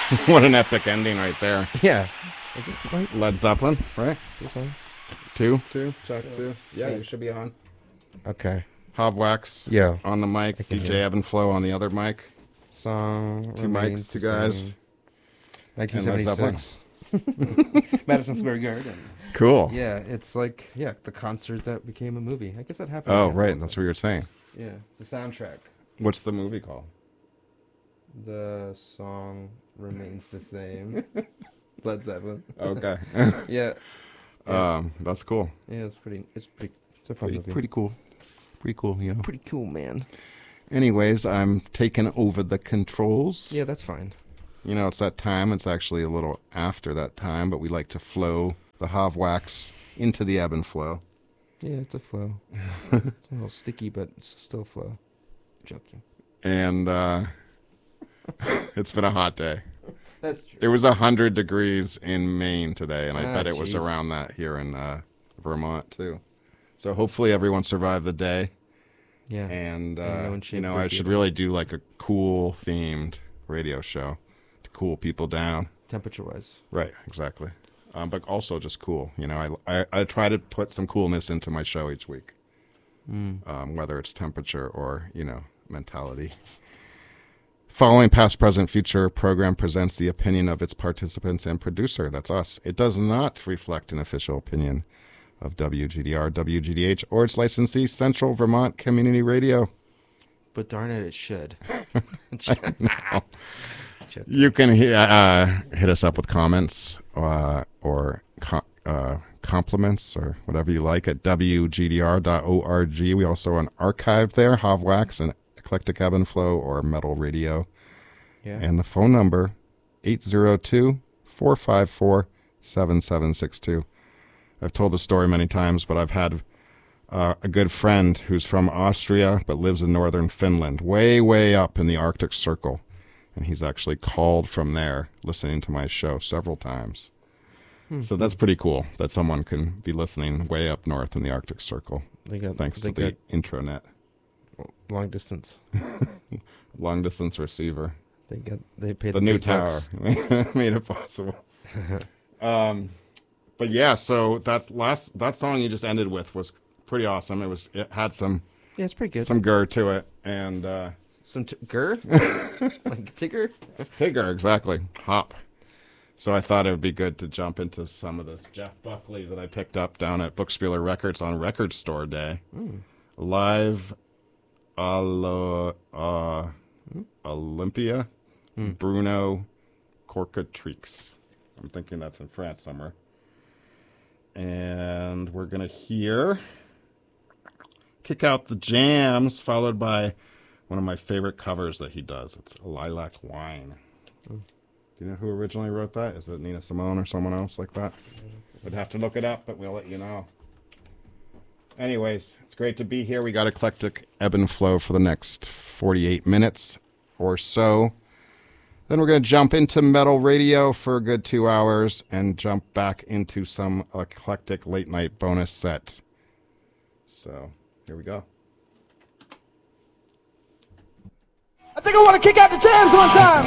What an epic ending right there. Yeah. Is this the right Led Zeppelin, right? this on? Two, check two. Yeah, you should be on. Okay. Hovwax Yeah. on the mic, can DJ hear. Ebb and Flow on the other mic. Song. Two mics, two guys. And Led Zeppelin. 1976. Madison Square Garden. Cool. Yeah, it's like the concert that became a movie. I guess that happened. Oh, again. right. That's what you were saying. Yeah, it's a soundtrack. What's the movie called? The song remains the same. Led Zeppelin. Okay. Yeah. That's cool. Yeah, it's a fun movie. Pretty cool. Pretty cool, you know. Pretty cool, man. Anyways, I'm taking over the controls. Yeah, that's fine. You know, it's that time. It's actually a little after that time, but we like to flow the Hovwax into the ebb and flow. Yeah, it's a flow. It's a little sticky, but it's still flow. Joking. And it's been a hot day. That's true. It was 100 degrees in Maine today, and I bet it was jeez. around that here in Vermont, too. So hopefully everyone survived the day. Yeah. And, no one you know, I should really do like a cool themed radio show to cool people down. Temperature-wise. Right, exactly. But also just cool. You know, I try to put some coolness into my show each week, whether it's temperature or, you know, mentality. Following past, present, future program presents the opinion of its participants and producer. That's us. It does not reflect an official opinion of WGDR, WGDH, or its licensee, Central Vermont Community Radio. But darn it should. No. You can hit us up with comments or compliments or whatever you like at WGDR.org. We also have an archive there, Hovwax and Eclectic Ebb and Flow or Metal Radio. Yeah. And the phone number, 802-454-7762. I've told the story many times, but I've had a good friend who's from Austria but lives in northern Finland, way, way up in the Arctic Circle. And he's actually called from there listening to my show several times. So that's pretty cool that someone can be listening way up north in the Arctic Circle, thanks to the intranet. Long distance. Long distance receiver. They paid The new tower made it possible. But yeah, so that song you just ended with was pretty awesome. It had some it's pretty good. some gur to it, and Some gur? Like Tigger? Tigger, exactly. Hop. So I thought it would be good to jump into some of this Jeff Buckley that I picked up down at Bookspieler Records on Record Store Day. Live Olympia, Bruno Corcatrix. I'm thinking that's in France somewhere. And we're going to Kick Out the Jams, followed by one of my favorite covers that he does. It's Lilac Wine. Do you know who originally wrote that? Is it Nina Simone or someone else like that? We'd have to look it up, but we'll let you know. Anyways, it's great to be here. We got Eclectic Ebb and Flow for the next 48 minutes or so. Then we're going to jump into Metal Radio for a good 2 hours and jump back into some eclectic late night bonus set. So, here we go. I think I want to kick out the jams one time.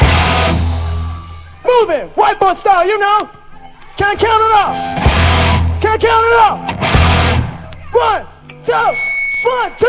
Move it, white boy style, you know. Can I count it up? Can I count it up? 1, 2, 1, 2.